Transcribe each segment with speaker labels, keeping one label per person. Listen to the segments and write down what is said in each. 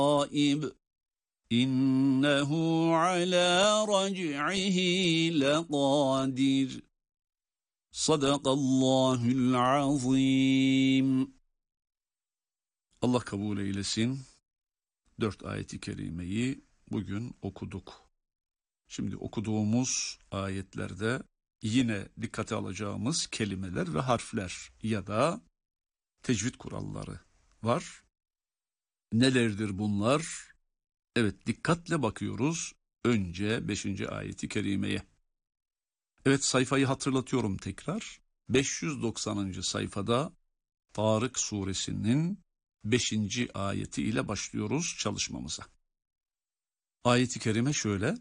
Speaker 1: غائب إنه على رجعه لقادر صدق الله العظيم. Allah kabul eylesin. 4 ayeti kerimeyi bugün okuduk. Şimdi okuduğumuz ayetlerde yine dikkate alacağımız kelimeler ve harfler ya da tecvid kuralları var. Nelerdir bunlar? Evet, dikkatle bakıyoruz. Önce 5. ayeti kerimeye. Evet, sayfayı hatırlatıyorum tekrar. 590. sayfada Tarık suresinin 5. ayeti ile başlıyoruz çalışmamıza. Ayeti kerime şöyle.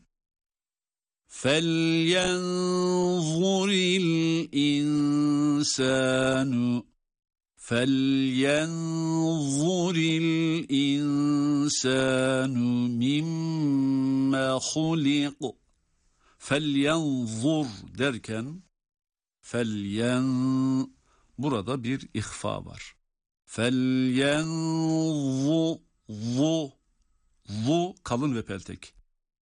Speaker 1: فَلْيَنْظُرِ الْاِنْسَانُ فَلْيَنْظُرِ الْاِنْسَانُ مِمَّا خُلِقَ فَلْيَنْظُرْ derken burada bir ihfa var. فَلْيَنْظُرْ kalın ve peltek.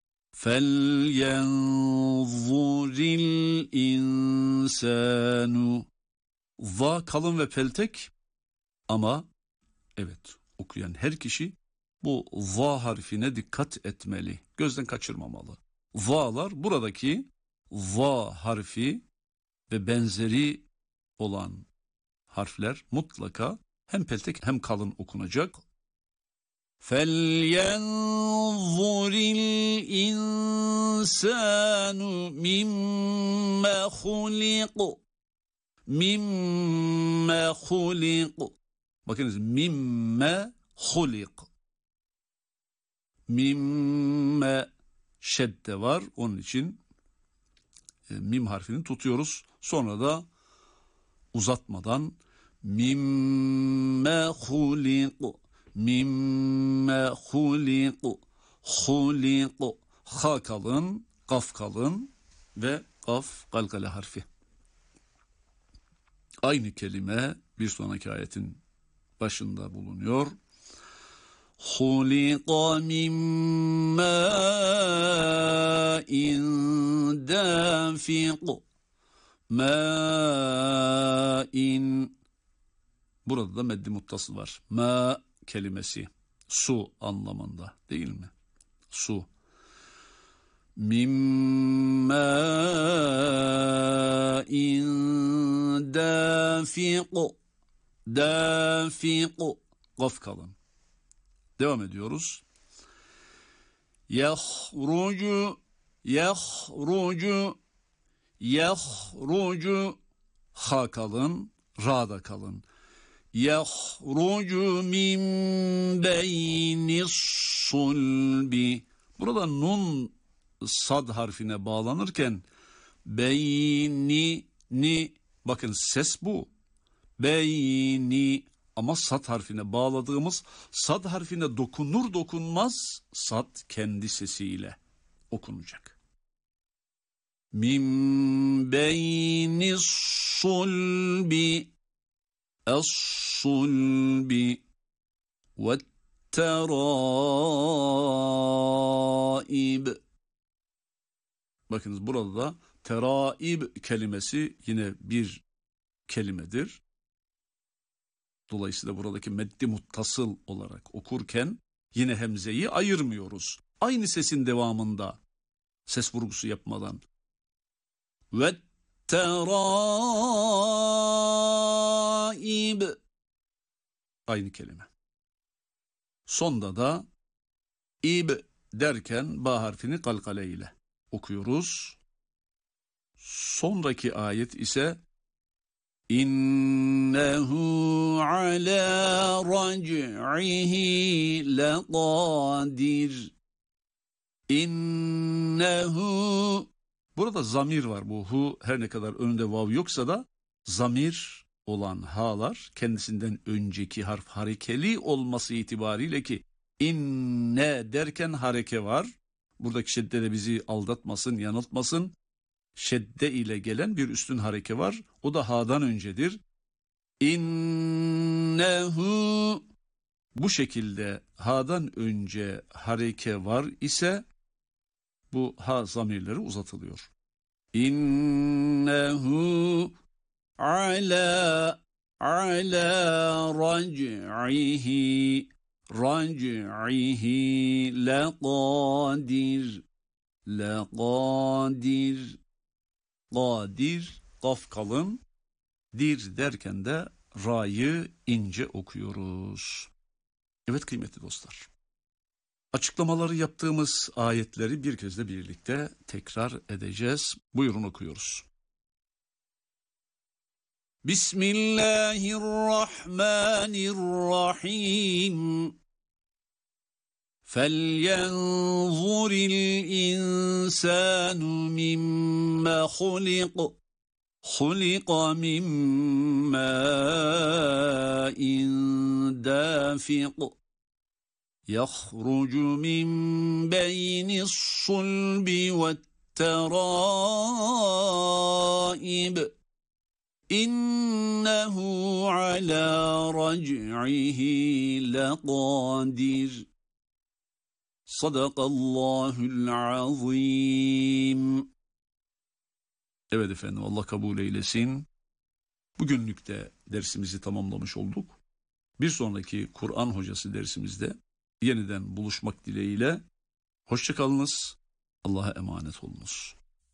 Speaker 1: فَلْيَنْظُرِ الْاِنْسَانُ kalın ve peltek ama evet okuyan her kişi bu harfine dikkat etmeli. Gözden kaçırmamalı. Buradaki harfi ve benzeri olan harfler mutlaka hem peltek hem kalın okunacak. فَلْيَنْظُرِ الْاِنْسَانُ مِمَّا خُلِقَ bakınız mimme hulik. Mimme şedde var. Onun için mim harfini tutuyoruz. Sonra da uzatmadan mimme hulik. Mimme hulik. Hulik. Ha kalın, kaf kalın ve kaf kalkale harfi. Aynı kelime bir sonraki ayetin başında bulunuyor. Hulika min mâin dâfiq. Mâin. Burada da meddi muttasıl var. Ma kelimesi su anlamında değil mi? Su. Min mâin dâfiq. Dâfiq. Gaf kalın. Devam ediyoruz. Yahrucu. Ha kalın, ra da kalın. Yahrucu min beynis sulbi. Burada nun sad harfine bağlanırken beyni, bakın ses bu. Beyni ama sad harfine bağladığımız, sad harfine dokunur dokunmaz sad kendi sesiyle okunacak. Min beyni sulbi es-sulbi ve teraib. Bakınız burada da teraib kelimesi yine bir kelimedir. Dolayısıyla buradaki meddi muttasıl olarak okurken yine hemzeyi ayırmıyoruz. Aynı sesin devamında ses vurgusu yapmadan. Ve teraib. Aynı kelime. Sonda da ib derken ba harfini kalkale ile okuyoruz. Sonraki ayet ise İnnehu ala rac'ihi laqadir. İnnehu. Burada zamir var. Bu hu her ne kadar önünde vav yoksa da zamir olan halar kendisinden önceki harf harekeli olması itibariyle ki inne derken hareke var. Buradaki şedde de bizi aldatmasın, yanıltmasın. Şedde ile gelen bir üstün hareke var. O da ha'dan öncedir. İnnehu. bu şekilde ha'dan önce hareke var ise bu ha zamirleri uzatılıyor. İnnehu ala rac'ihi laqadir qadir kaf kalın, dir derken de ra'yı ince okuyoruz. Evet kıymetli dostlar, açıklamaları yaptığımız ayetleri bir kez de birlikte tekrar edeceğiz. Buyurun okuyoruz. Bismillahirrahmanirrahim. فَلْيَنْظُرِ الْإِنْسَانُ مِمَّا خُلِقَ مِنْ مَاءٍ دَافِقٍ يَخْرُجُ مِنْ بَيْنِ الصُّلْبِ وَالتَّرَائِبِ إِنَّهُ عَلَى رَجْعِهِ لَقَادِرٌ Sadakallahul azim. Evet efendim, Allah kabul eylesin. Bugünlük de dersimizi tamamlamış olduk. Bir sonraki Kur'an hocası dersimizde yeniden buluşmak dileğiyle. Hoşça kalınız. Allah'a emanet olunuz.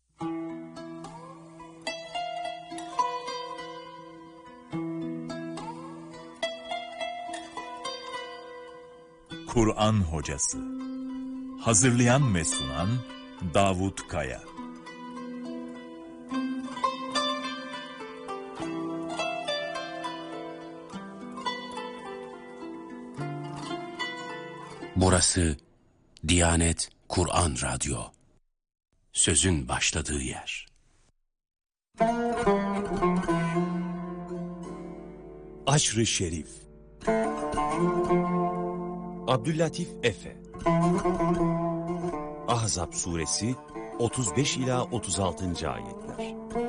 Speaker 2: Kur'an hocası. Hazırlayan ve sunan Davut Kaya.
Speaker 3: Burası Diyanet Kur'an Radyo. Sözün başladığı yer.
Speaker 4: Aşr-ı Şerif. Abdüllatif Efe. Ahzab suresi 35 ila 36. ayetler.